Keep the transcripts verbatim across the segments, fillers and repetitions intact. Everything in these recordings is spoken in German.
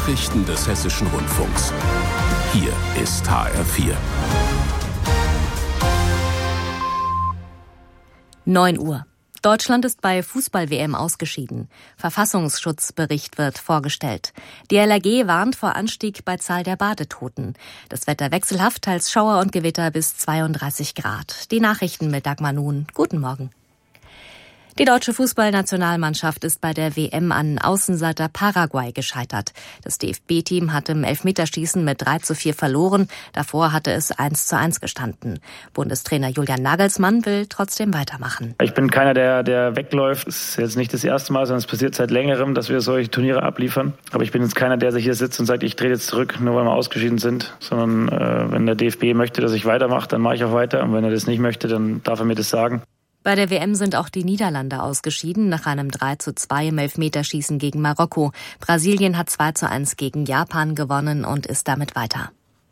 Nachrichten des Hessischen Rundfunks. Hier ist H R vier. neun Uhr. Deutschland ist bei Fußball-W M ausgeschieden. Verfassungsschutzbericht wird vorgestellt. Die L R G warnt vor Anstieg bei Zahl der Badetoten. Das Wetter wechselhaft, teils Schauer und Gewitter bis zweiunddreißig Grad. Die Nachrichten mit Dagmar Nun. Guten Morgen. Die deutsche Fußballnationalmannschaft ist bei der W M an Außenseiter Paraguay gescheitert. Das D F B-Team hat im Elfmeterschießen mit drei zu vier verloren. Davor hatte es eins zu eins gestanden. Bundestrainer Julian Nagelsmann will trotzdem weitermachen. Ich bin keiner, der, der wegläuft. Es ist jetzt nicht das erste Mal, sondern es passiert seit längerem, dass wir solche Turniere abliefern. Aber ich bin jetzt keiner, der sich hier sitzt und sagt, ich drehe jetzt zurück, nur weil wir ausgeschieden sind. Sondern äh, wenn der D F B möchte, dass ich weitermache, dann mache ich auch weiter. Und wenn er das nicht möchte, dann darf er mir das sagen. Bei der W M sind auch die Niederlande ausgeschieden, nach einem drei zu zwei im Elfmeterschießen gegen Marokko. Brasilien hat zwei zu eins gegen Japan gewonnen und ist damit weiter.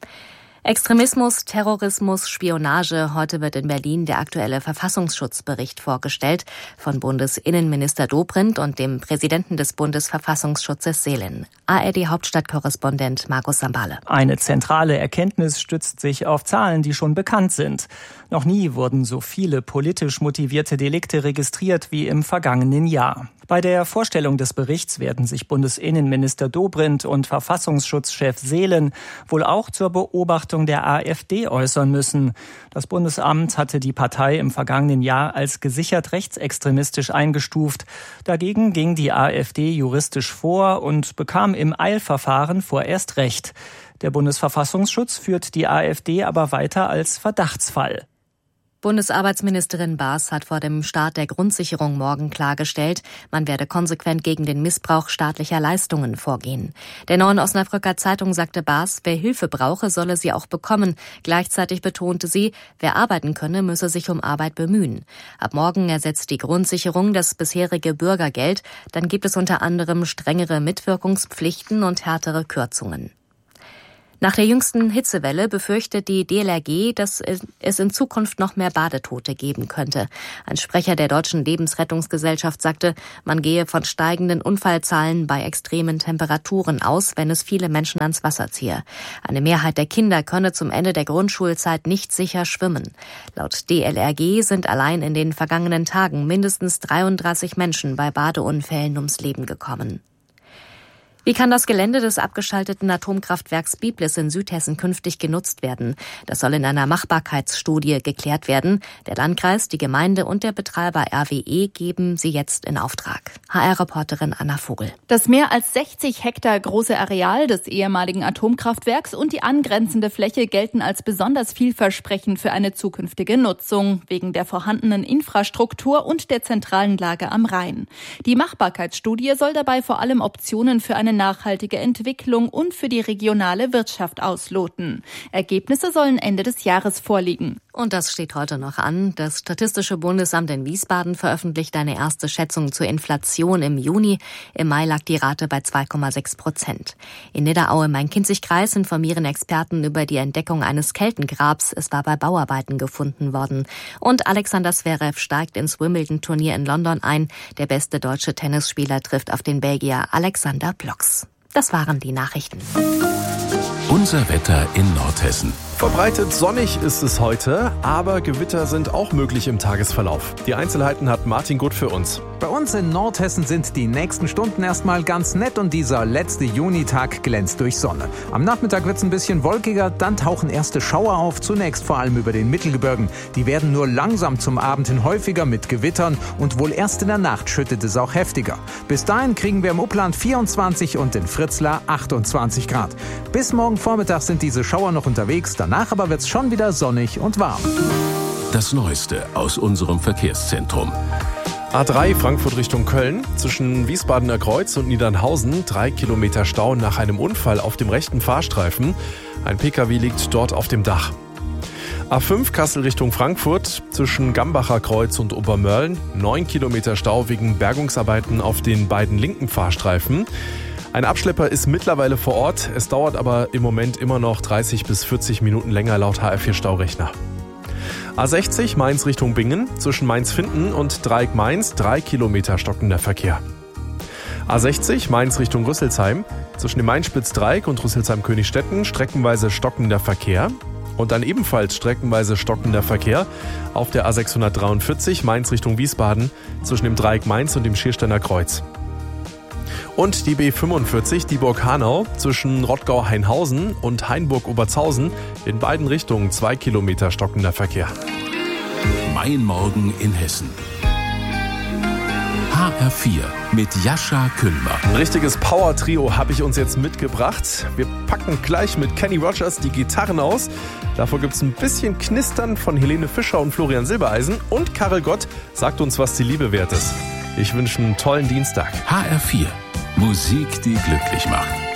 Extremismus, Terrorismus, Spionage. Heute wird in Berlin der aktuelle Verfassungsschutzbericht vorgestellt von Bundesinnenminister Dobrindt und dem Präsidenten des Bundesverfassungsschutzes Seelen. A R D-Hauptstadtkorrespondent Markus Sambale. Eine zentrale Erkenntnis stützt sich auf Zahlen, die schon bekannt sind. Noch nie wurden so viele politisch motivierte Delikte registriert wie im vergangenen Jahr. Bei der Vorstellung des Berichts werden sich Bundesinnenminister Dobrindt und Verfassungsschutzchef Seelen wohl auch zur Beobachtung der AfD äußern müssen. Das Bundesamt hatte die Partei im vergangenen Jahr als gesichert rechtsextremistisch eingestuft. Dagegen ging die AfD juristisch vor und bekam im Eilverfahren vorerst Recht. Der Bundesverfassungsschutz führt die AfD aber weiter als Verdachtsfall. Bundesarbeitsministerin Baas hat vor dem Start der Grundsicherung morgen klargestellt, man werde konsequent gegen den Missbrauch staatlicher Leistungen vorgehen. Der Neuen Osnabrücker Zeitung sagte Baas, wer Hilfe brauche, solle sie auch bekommen. Gleichzeitig betonte sie, wer arbeiten könne, müsse sich um Arbeit bemühen. Ab morgen ersetzt die Grundsicherung das bisherige Bürgergeld. Dann gibt es unter anderem strengere Mitwirkungspflichten und härtere Kürzungen. Nach der jüngsten Hitzewelle befürchtet die D L R G, dass es in Zukunft noch mehr Badetote geben könnte. Ein Sprecher der Deutschen Lebensrettungsgesellschaft sagte, man gehe von steigenden Unfallzahlen bei extremen Temperaturen aus, wenn es viele Menschen ans Wasser ziehe. Eine Mehrheit der Kinder könne zum Ende der Grundschulzeit nicht sicher schwimmen. Laut D L R G sind allein in den vergangenen Tagen mindestens dreiunddreißig Menschen bei Badeunfällen ums Leben gekommen. Wie kann das Gelände des abgeschalteten Atomkraftwerks Biblis in Südhessen künftig genutzt werden? Das soll in einer Machbarkeitsstudie geklärt werden. Der Landkreis, die Gemeinde und der Betreiber R W E geben sie jetzt in Auftrag. H R-Reporterin Anna Vogel. Das mehr als sechzig Hektar große Areal des ehemaligen Atomkraftwerks und die angrenzende Fläche gelten als besonders vielversprechend für eine zukünftige Nutzung, wegen der vorhandenen Infrastruktur und der zentralen Lage am Rhein. Die Machbarkeitsstudie soll dabei vor allem Optionen für eine nachhaltige Entwicklung und für die regionale Wirtschaft ausloten. Ergebnisse sollen Ende des Jahres vorliegen. Und das steht heute noch an. Das Statistische Bundesamt in Wiesbaden veröffentlicht eine erste Schätzung zur Inflation im Juni. Im Mai lag die Rate bei zwei Komma sechs Prozent. In Niederaue im Main-Kinzig-Kreis informieren Experten über die Entdeckung eines Keltengrabs. Es war bei Bauarbeiten gefunden worden. Und Alexander Zverev steigt ins Wimbledon-Turnier in London ein. Der beste deutsche Tennisspieler trifft auf den Belgier Alexander Blocks. Das waren die Nachrichten. Unser Wetter in Nordhessen. Verbreitet sonnig ist es heute, aber Gewitter sind auch möglich im Tagesverlauf. Die Einzelheiten hat Martin Gutt für uns. Bei uns in Nordhessen sind die nächsten Stunden erstmal ganz nett und dieser letzte Junitag glänzt durch Sonne. Am Nachmittag wird es ein bisschen wolkiger, dann tauchen erste Schauer auf, zunächst vor allem über den Mittelgebirgen. Die werden nur langsam zum Abend hin häufiger mit Gewittern und wohl erst in der Nacht schüttet es auch heftiger. Bis dahin kriegen wir im Upland vierundzwanzig und in Fritzlar achtundzwanzig Grad. Bis morgen Vormittag sind diese Schauer noch unterwegs, danach aber wird es schon wieder sonnig und warm. Das Neueste aus unserem Verkehrszentrum. A drei Frankfurt Richtung Köln, zwischen Wiesbadener Kreuz und Niedernhausen, drei Kilometer Stau nach einem Unfall auf dem rechten Fahrstreifen. Ein Pkw liegt dort auf dem Dach. A fünf Kassel Richtung Frankfurt, zwischen Gambacher Kreuz und Obermörlen, neun Kilometer Stau wegen Bergungsarbeiten auf den beiden linken Fahrstreifen. Ein Abschlepper ist mittlerweile vor Ort, es dauert aber im Moment immer noch dreißig bis vierzig Minuten länger laut H R vier Staurechner. A sechzig Mainz Richtung Bingen, zwischen Mainz-Finden und Dreieck Mainz, drei Kilometer stockender Verkehr. A sechzig Mainz Richtung Rüsselsheim. Zwischen dem Main-Spitz-Dreieck und Rüsselsheim-Königsstetten streckenweise stockender Verkehr. Und dann ebenfalls streckenweise stockender Verkehr auf der A sechshundertdreiundvierzig Mainz Richtung Wiesbaden zwischen dem Dreieck Mainz und dem Schiersteiner Kreuz. Und die B fünfundvierzig Dieburg-Hanau zwischen Rottgau-Hainhausen und Hainburg-Obertshausen in beiden Richtungen zwei Kilometer stockender Verkehr. Mein Morgen in Hessen. H R vier mit Jascha Küllmer. Ein richtiges Power-Trio habe ich uns jetzt mitgebracht. Wir packen gleich mit Kenny Rogers die Gitarren aus. Davor gibt es ein bisschen Knistern von Helene Fischer und Florian Silbereisen. Und Karel Gott sagt uns, was die Liebe wert ist. Ich wünsche einen tollen Dienstag. H R vier. Musik, die glücklich macht.